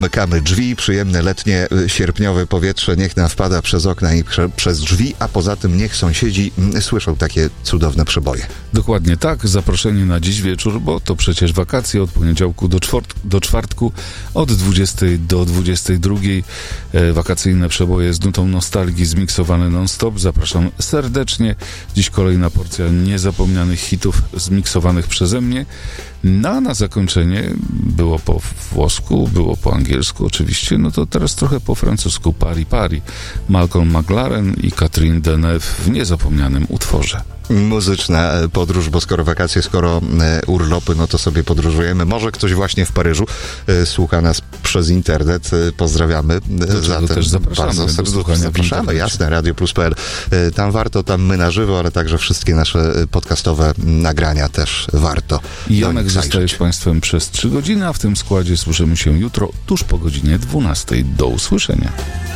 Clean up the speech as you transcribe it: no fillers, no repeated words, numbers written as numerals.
Zamykamy drzwi, przyjemne letnie, sierpniowe powietrze niech nam wpada przez okna i przez drzwi, a poza tym niech sąsiedzi słyszą takie cudowne przeboje. Dokładnie tak, zaproszeni na dziś wieczór, bo to przecież wakacje od poniedziałku do czwartku od 20 do 22. Wakacyjne przeboje z nutą nostalgii zmiksowane non-stop. Zapraszam serdecznie. Dziś kolejna porcja niezapomnianych hitów zmiksowanych przeze mnie. A na zakończenie było po włosku, było po angielsku oczywiście, no to teraz trochę po francusku. Pari Pari, Malcolm McLaren i Catherine Deneuve w niezapomnianym utworze. Muzyczna podróż, bo skoro wakacje, skoro urlopy, no to sobie podróżujemy. Może ktoś właśnie w Paryżu słucha nas przez internet. Pozdrawiamy. Zatem też zapraszamy. Bardzo serdecznie zapraszamy. Jasne, Radio+.pl. Tam warto, tam my na żywo, ale także wszystkie nasze podcastowe nagrania też warto. I Janek zostaje z Państwem przez 3 godziny, a w tym składzie słyszymy się jutro tuż po godzinie 12. Do usłyszenia.